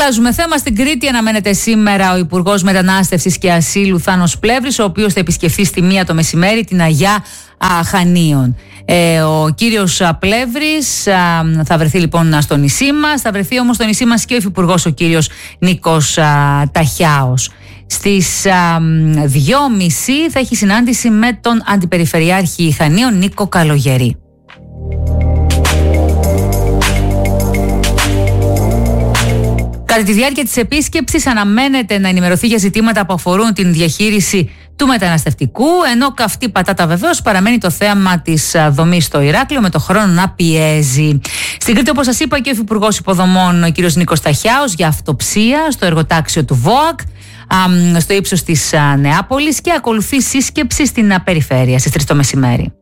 Αλλάζουμε θέμα. Στην Κρήτη αναμένεται σήμερα ο Υπουργός Μετανάστευσης και Ασύλου Θάνος Πλεύρης, ο οποίος θα επισκεφθεί στη 1 το μεσημέρι την Αγιά Χανίων. Ο κύριος Πλεύρης θα βρεθεί λοιπόν στο νησί μας, θα βρεθεί όμως στο νησί μας και ο Υφυπουργός ο κύριος Νίκος Ταχιάος. Στις 2.30 θα έχει συνάντηση με τον Αντιπεριφερειάρχη Χανίων Νίκο Καλογερή. Κατά τη διάρκεια της επίσκεψης αναμένεται να ενημερωθεί για ζητήματα που αφορούν την διαχείριση του μεταναστευτικού, ενώ καυτή πατάτα βεβαίως παραμένει το θέμα της δομής στο Ηράκλειο, με το χρόνο να πιέζει. Στην Κρήτη, όπως σας είπα, και ο Υφυπουργός Υποδομών, ο κ. Νίκος Ταχιάος, για αυτοψία στο εργοτάξιο του ΒΟΑΚ, στο ύψος της Νεάπολης, και ακολουθεί σύσκεψη στην περιφέρεια στις 3 το μεσημέρι.